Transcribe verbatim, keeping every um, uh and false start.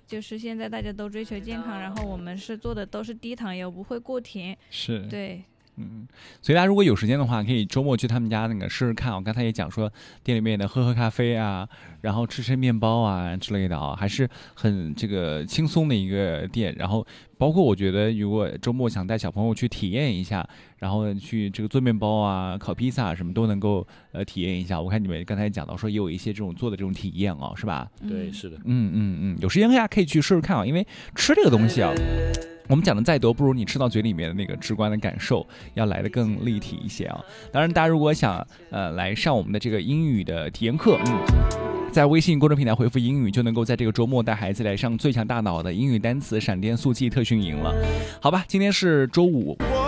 就是现在大家都追求健康，然后我们是做的都是低糖油，不会过甜。 是， 对。 嗯，所以大家如果有时间的话，可以周末去他们家那个试试看啊。刚才也讲说，店里面的喝喝咖啡啊，然后吃吃面包啊之类的啊，还是很这个轻松的一个店。然后包括我觉得，如果周末想带小朋友去体验一下，然后去这个做面包啊、烤披萨什么都能够呃体验一下。我看你们刚才讲到说，也有一些这种做的这种体验哦，是吧？ 对，是的。 嗯嗯嗯，有时间大家可以去试试看啊，因为吃这个东西啊。我们讲的再多，不如你吃到嘴里面的那个直观的感受要来得更立体一些啊。当然，大家如果想呃来上我们的这个英语的体验课，嗯，在微信公众平台回复英语，就能够在这个周末带孩子来上最强大脑的英语单词闪电速记特训营了。好吧，今天是周五。